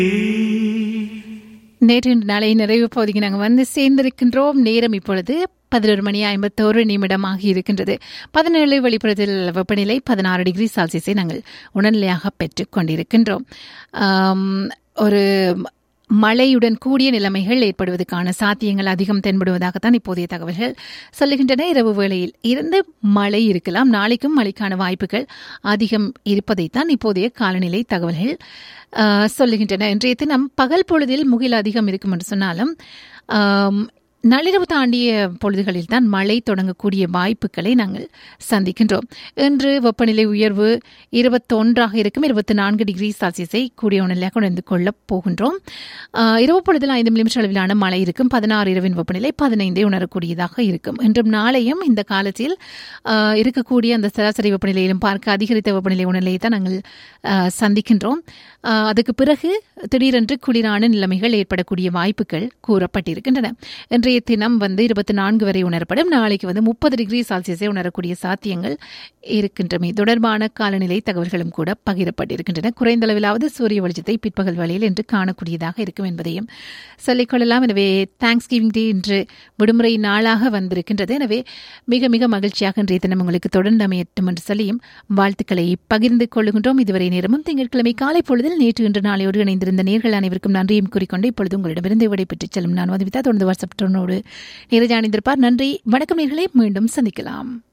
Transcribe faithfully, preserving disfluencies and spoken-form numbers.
நேற்று நாளை நிறைவு பகுதிக்கு நாங்கள் வந்து சேர்ந்திருக்கின்றோம். நேரம் இப்பொழுது பதினொரு மணி ஐம்பத்தோரு நிமிடமாகி இருக்கின்றது. பதினேழு வெளிப்புறத்தில் வெப்பநிலை பதினாறு டிகிரி செல்சியஸை நாங்கள் உடனடியாக பெற்றுக் கொண்டிருக்கின்றோம். ஒரு மழையுடன் கூடிய நிலைமைகள் ஏற்படுவதற்கான சாத்தியங்கள் அதிகம் தென்படுவதாகத்தான் இப்போதைய தகவல்கள் சொல்லுகின்றன. இரவு வேளையில் இருந்து மழை இருக்கலாம், நாளைக்கும் மழைக்கான வாய்ப்புகள் அதிகம் இருப்பதைத்தான் இப்போதைய காலநிலை தகவல்கள் சொல்லுகின்றன. இன்றைய தினம் பகல் பொழுதில் முகில் அதிகம் இருக்கும் என்று சொன்னாலும் நள்ளிரவு தாண்டிய பொழுதுகளில் தான் மழை தொடங்கக்கூடிய வாய்ப்புகளை நாங்கள் சந்திக்கின்றோம். இன்று வெப்பநிலை உயர்வு இருபத்தொன்றாக இருக்கும். இருபத்தி நான்கு டிகிரி செல்சியஸை கூடிய நிலையாக உணர்ந்து கொள்ளப் போகின்றோம். இரவு பொழுதில் ஐந்து மில்லிமீட்டர் அளவிலான மழை இருக்கும். பதினாறு இரவின் வெப்பநிலை பதினைந்தை உணரக்கூடியதாக இருக்கும். இன்றும் நாளையும் இந்த காலத்தில் இருக்கக்கூடிய அந்த சராசரி வெப்பநிலையிலும் பார்க்க அதிகரித்த வெப்பநிலை உணர்நிலையை தான் நாங்கள் சந்திக்கின்றோம். அதுக்கு பிறகு திடீரென்று குளிரான நிலைமைகள் ஏற்படக்கூடிய வாய்ப்புகள் கூறப்பட்டிருக்கின்றன. இன்றைய தினம் வந்து இருபத்தி நான்கு வரை உணரப்படும். நாளைக்கு வந்து முப்பது டிகிரி செல்சியஸை உணரக்கூடிய சாத்தியங்கள் இருக்கின்றன. தொடர்பான காலநிலை தகவல்களும் கூட பகிரப்பட்டிருக்கின்றன. குறைந்த அளவிலாவது சூரிய வெளிச்சத்தை பிற்பகல் வேளையில் என்று காணக்கூடியதாக இருக்கும் என்பதையும் சொல்லிக்கொள்ளலாம். எனவே தேங்க்ஸ் கிவிங் டே இன்று விடுமுறை நாளாக வந்திருக்கின்றது. எனவே மிக மிக மகிழ்ச்சியாக இன்றைய தினம் உங்களுக்கு தொடர்ந்து அமையட்டும் என்று சொல்லியும் வாழ்த்துக்களை பகிர்ந்து கொள்ளுகின்றோம். இதுவரை நேரமும் திங்கட்கிழமை காலை பொழுதில் நேற்று இன்று நாளையோடு இணைந்திருந்த நேர்கள் அனைவருக்கும் நன்றியும் கூறிக்கொண்டு இப்பொழுது உங்களிடமிருந்து விடைபெற்றுச் செல்லும் நான் வதிவிதா. தொடர்ந்து வாட்ஸ்அப் டோனோடு நேரஜாணிந்திருப்பார். நன்றி, வணக்கம் நேர்களே, மீண்டும் சந்திக்கலாம்.